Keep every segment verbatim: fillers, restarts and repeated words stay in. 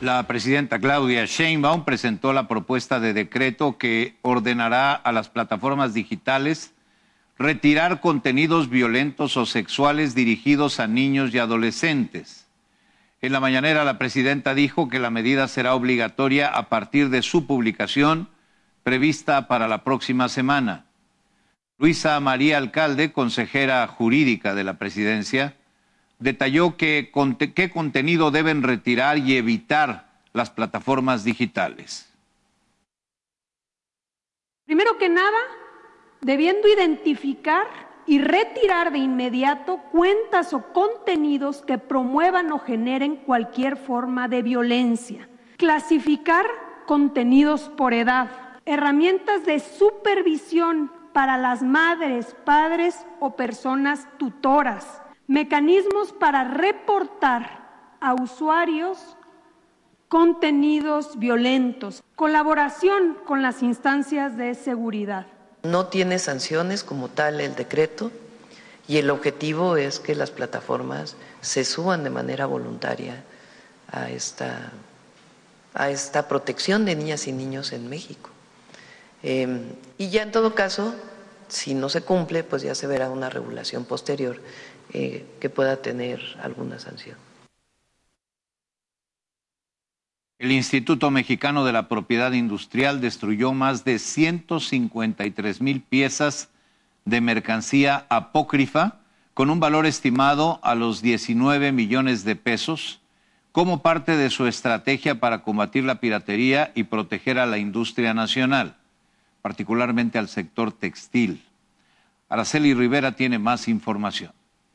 La presidenta Claudia Sheinbaum presentó la propuesta de decreto que ordenará a las plataformas digitales retirar contenidos violentos o sexuales dirigidos a niños y adolescentes. En la mañanera, la presidenta dijo que la medida será obligatoria a partir de su publicación prevista para la próxima semana. Luisa María Alcalde, consejera jurídica de la presidencia, detalló que, qué contenido deben retirar y evitar las plataformas digitales. Primero que nada, debiendo identificar y retirar de inmediato cuentas o contenidos que promuevan o generen cualquier forma de violencia. Clasificar contenidos por edad. Herramientas de supervisión para las madres, padres o personas tutoras. Mecanismos para reportar a usuarios contenidos violentos. Colaboración con las instancias de seguridad. No tiene sanciones como tal el decreto y el objetivo es que las plataformas se suban de manera voluntaria a esta, a esta protección de niñas y niños en México. Eh, y ya en todo caso, si no se cumple, pues ya se verá una regulación posterior eh, que pueda tener alguna sanción. El Instituto Mexicano de la Propiedad Industrial destruyó más de ciento cincuenta y tres mil piezas de mercancía apócrifa con un valor estimado a los diecinueve millones de pesos como parte de su estrategia para combatir la piratería y proteger a la industria nacional, particularmente al sector textil. Araceli Rivera tiene más información.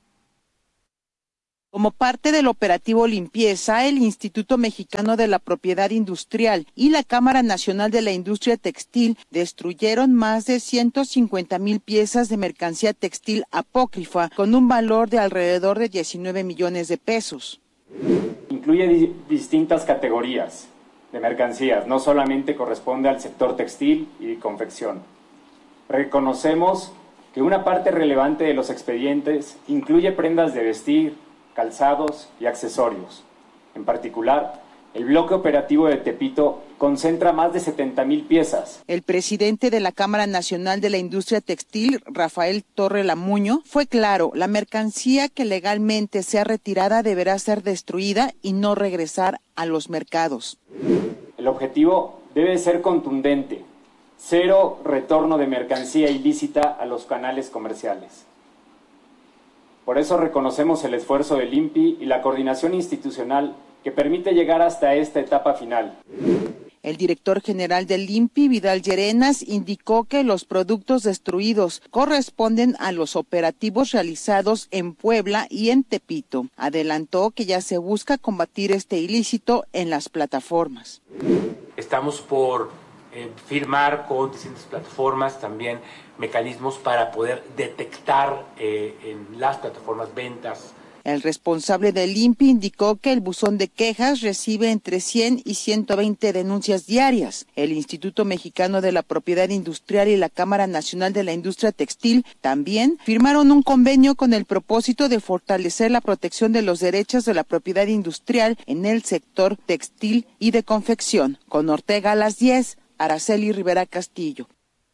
Como parte del operativo Limpieza, el Instituto Mexicano de la Propiedad Industrial y la Cámara Nacional de la Industria Textil destruyeron más de ciento cincuenta mil piezas de mercancía textil apócrifa con un valor de alrededor de diecinueve millones de pesos. Incluye di- distintas categorías de mercancías, no solamente corresponde al sector textil y confección. Reconocemos que una parte relevante de los expedientes incluye prendas de vestir, calzados y accesorios. En particular, el bloque operativo de Tepito concentra más de setenta mil piezas. El presidente de la Cámara Nacional de la Industria Textil, Rafael Torre Lamuño, fue claro: la mercancía que legalmente sea retirada deberá ser destruida y no regresar a los mercados. El objetivo debe ser contundente: cero retorno de mercancía ilícita a los canales comerciales. Por eso reconocemos el esfuerzo del I N P I y la coordinación institucional que permite llegar hasta esta etapa final. El director general del I N P I, Vidal Llerenas, indicó que los productos destruidos corresponden a los operativos realizados en Puebla y en Tepito. Adelantó que ya se busca combatir este ilícito en las plataformas. Estamos por eh, firmar con distintas plataformas también mecanismos para poder detectar eh, en las plataformas ventas. El responsable del I N P I indicó que el buzón de quejas recibe entre cien y ciento veinte denuncias diarias. El Instituto Mexicano de la Propiedad Industrial y la Cámara Nacional de la Industria Textil también firmaron un convenio con el propósito de fortalecer la protección de los derechos de la propiedad industrial en el sector textil y de confección. Con Ortega a las diez, Araceli Rivera Castillo.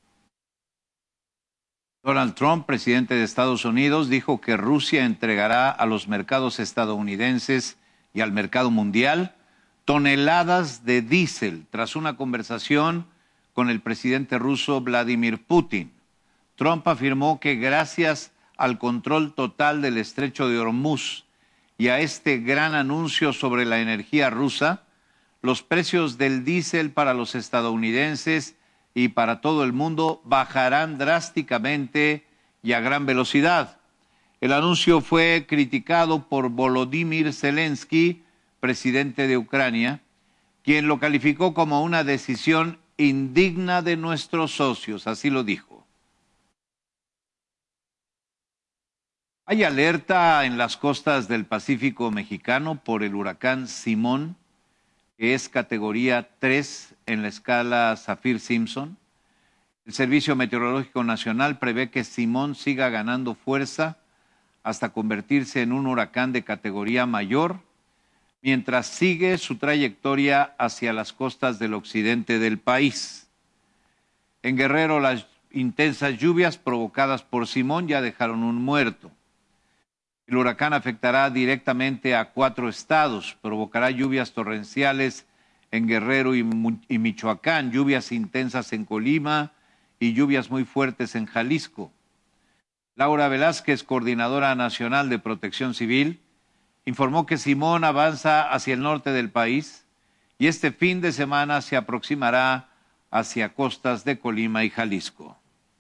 Donald Trump, presidente de Estados Unidos, dijo que Rusia entregará a los mercados estadounidenses y al mercado mundial toneladas de diésel tras una conversación con el presidente ruso Vladimir Putin. Trump afirmó que gracias al control total del estrecho de Hormuz y a este gran anuncio sobre la energía rusa, los precios del diésel para los estadounidenses y para todo el mundo bajarán drásticamente y a gran velocidad. El anuncio fue criticado por Volodymyr Zelensky, presidente de Ucrania, quien lo calificó como una decisión indigna de nuestros socios, así lo dijo. Hay alerta en las costas del Pacífico mexicano por el huracán Simón, que es categoría tres en la escala Saffir-Simpson. El Servicio Meteorológico Nacional prevé que Simón siga ganando fuerza hasta convertirse en un huracán de categoría mayor. mientras sigue su trayectoria hacia las costas del occidente del país. En Guerrero, las intensas lluvias provocadas por Simón ya dejaron un muerto. El huracán afectará directamente a cuatro estados, provocará lluvias torrenciales en Guerrero y, y Michoacán, lluvias intensas en Colima y lluvias muy fuertes en Jalisco. Laura Velázquez, coordinadora nacional de Protección Civil, informó que Simón avanza hacia el norte del país y este fin de semana se aproximará hacia costas de Colima y Jalisco.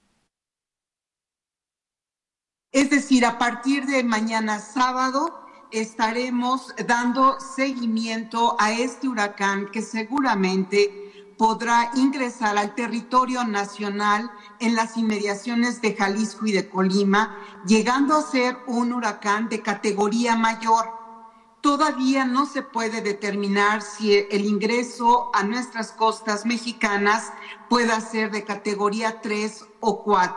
Es decir, a partir de mañana sábado estaremos dando seguimiento a este huracán que seguramente podrá ingresar al territorio nacional en las inmediaciones de Jalisco y de Colima, llegando a ser un huracán de categoría mayor. Todavía no se puede determinar si el ingreso a nuestras costas mexicanas pueda ser de categoría tres o cuatro.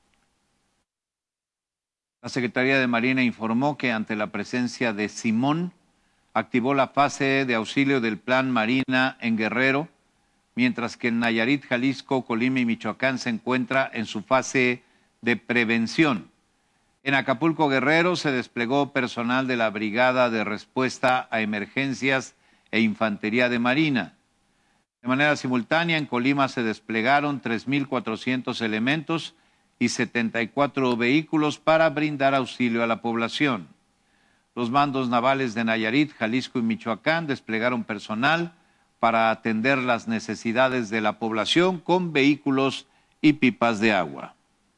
La Secretaría de Marina informó que ante la presencia de Simón, activó la fase de auxilio del Plan Marina en Guerrero, mientras que en Nayarit, Jalisco, Colima y Michoacán se encuentra en su fase de prevención. En Acapulco, Guerrero, se desplegó personal de la Brigada de Respuesta a Emergencias e Infantería de Marina. De manera simultánea, en Colima se desplegaron tres mil cuatrocientos elementos y setenta y cuatro vehículos para brindar auxilio a la población. Los mandos navales de Nayarit, Jalisco y Michoacán desplegaron personal para atender las necesidades de la población con vehículos y pipas de agua.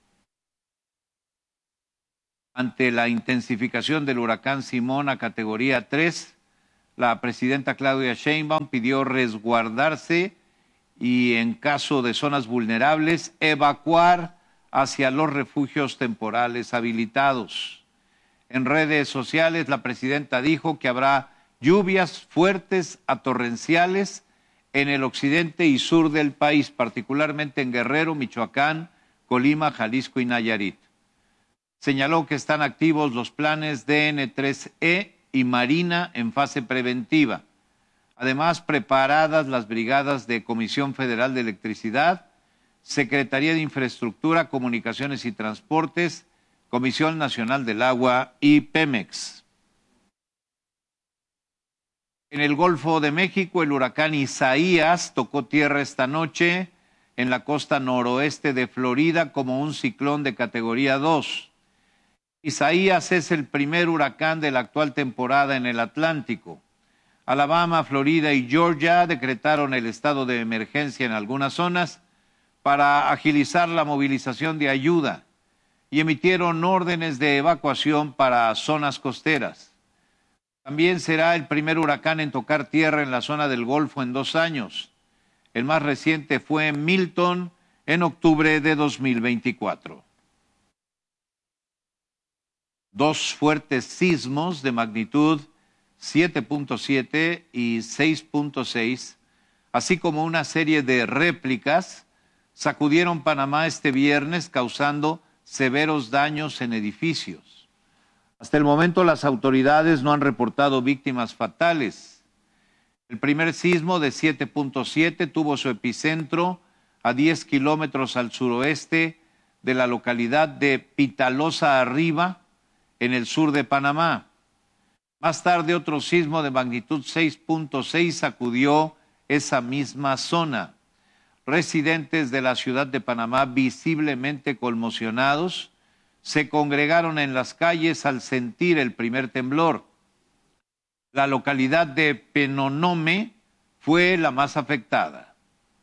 Ante la intensificación del huracán Simón a categoría tres, la presidenta Claudia Sheinbaum pidió resguardarse y, en caso de zonas vulnerables, evacuar hacia los refugios temporales habilitados. En redes sociales, la presidenta dijo que habrá lluvias fuertes a torrenciales en el occidente y sur del país, particularmente en Guerrero, Michoacán, Colima, Jalisco y Nayarit. Señaló que están activos los planes D N tres E y Marina en fase preventiva. Además, preparadas las brigadas de Comisión Federal de Electricidad, Secretaría de Infraestructura, Comunicaciones y Transportes, Comisión Nacional del Agua y Pemex. En el Golfo de México, el huracán Isaías tocó tierra esta noche en la costa noroeste de Florida como un ciclón de categoría dos. Isaías es el primer huracán de la actual temporada en el Atlántico. Alabama, Florida y Georgia decretaron el estado de emergencia en algunas zonas para agilizar la movilización de ayuda y emitieron órdenes de evacuación para zonas costeras. También será el primer huracán en tocar tierra en la zona del Golfo en dos años. El más reciente fue Milton en octubre de dos mil veinticuatro. Dos fuertes sismos de magnitud siete punto siete y seis punto seis, así como una serie de réplicas, sacudieron Panamá este viernes, causando severos daños en edificios. Hasta el momento, las autoridades no han reportado víctimas fatales. El primer sismo de siete punto siete tuvo su epicentro a diez kilómetros al suroeste de la localidad de Pitalosa Arriba, en el sur de Panamá. Más tarde, otro sismo de magnitud seis punto seis sacudió esa misma zona. Residentes de la ciudad de Panamá, visiblemente conmocionados, se congregaron en las calles al sentir el primer temblor. La localidad de Penonome fue la más afectada.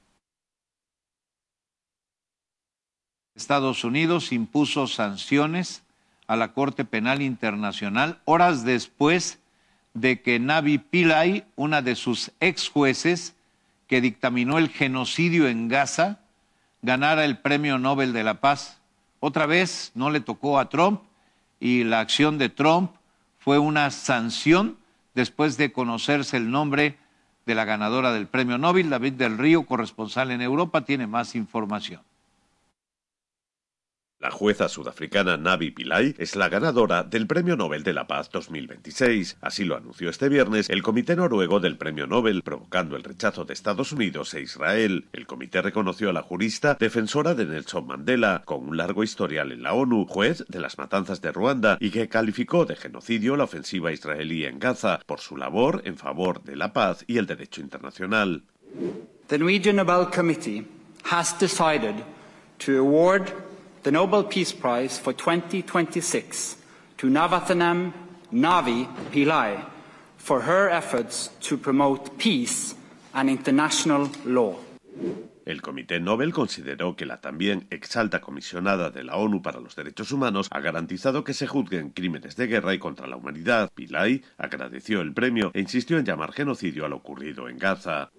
Estados Unidos impuso sanciones a la Corte Penal Internacional horas después de que Navi Pillay, una de sus ex jueces que dictaminó el genocidio en Gaza, ganara el Premio Nobel de la Paz. Otra vez no le tocó a Trump y la acción de Trump fue una sanción después de conocerse el nombre de la ganadora del Premio Nobel. David del Río, corresponsal en Europa, tiene más información. La jueza sudafricana Navi Pillay es la ganadora del Premio Nobel de la Paz dos mil veintiséis. Así lo anunció este viernes el Comité Noruego del Premio Nobel, provocando el rechazo de Estados Unidos e Israel. El comité reconoció a la jurista, defensora de Nelson Mandela, con un largo historial en la ONU, juez de las matanzas de Ruanda, y que calificó de genocidio la ofensiva israelí en Gaza por su labor en favor de la paz y el derecho internacional. The Norwegian Nobel Committee has decided to award the Nobel Peace Prize for twenty twenty-six to Navathanam Navi Pillay for her efforts to promote peace and international law. El Comité Nobel consideró que la también exalta comisionada de la ONU para los Derechos Humanos ha garantizado que se juzguen crímenes de guerra y contra la humanidad. Pillay agradeció el premio e insistió en llamar genocidio a lo ocurrido en Gaza.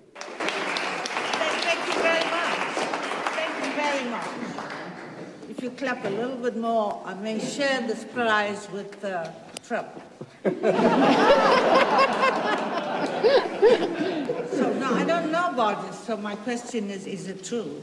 If you clap a little bit more, I may share this prize with uh, Trump. So now I don't know about this. So my question is: is it true?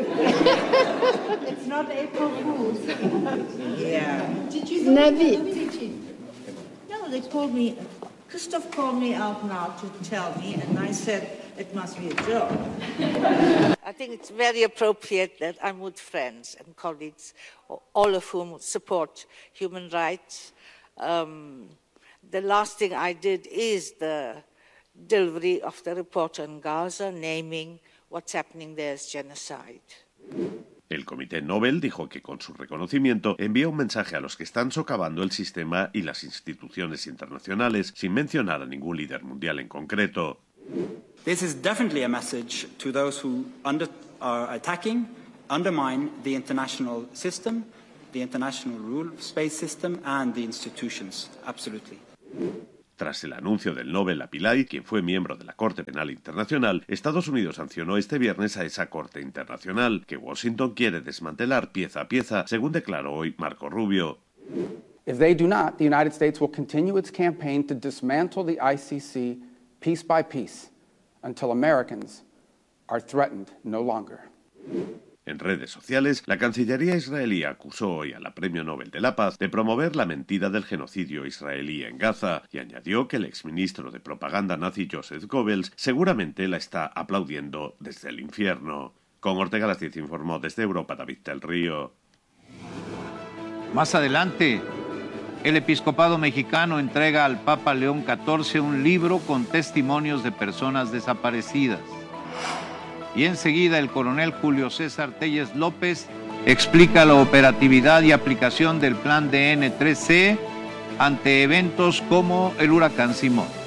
It's not April Fool's. Yeah. Did you know? Did you? No, they called me. Christoph called me out now to tell me, and I said it must be a joke. I think it's very appropriate that I'm with friends and colleagues, all of whom support human rights. Um, the last thing I did is the delivery of the report on Gaza, naming what's happening there as genocide. El Comité Nobel dijo que con su reconocimiento envía un mensaje a los que están socavando el sistema y las instituciones internacionales, sin mencionar a ningún líder mundial en concreto. This is definitely a message to those who under, are attacking, undermine the international system, the international rules-based system and the institutions. Absolutely. Tras el anuncio del Nobel a Pillay, quien fue miembro de la Corte Penal Internacional, Estados Unidos sancionó este viernes a esa Corte Internacional, que Washington quiere desmantelar pieza a pieza, según declaró hoy Marco Rubio. If they do not, the United States will continue its campaign to dismantle the I C C piece by piece until Americans are threatened no longer. En redes sociales, la Cancillería israelí acusó hoy a la Premio Nobel de la Paz de promover la mentira del genocidio israelí en Gaza y añadió que el exministro de propaganda nazi Joseph Goebbels seguramente la está aplaudiendo desde el infierno. Con Ortega Las diez informó desde Europa David del Río. Más adelante, el episcopado mexicano entrega al Papa León catorce un libro con testimonios de personas desaparecidas. Y enseguida el coronel Julio César Telles López explica la operatividad y aplicación del plan D N tres C ante eventos como el huracán Simón.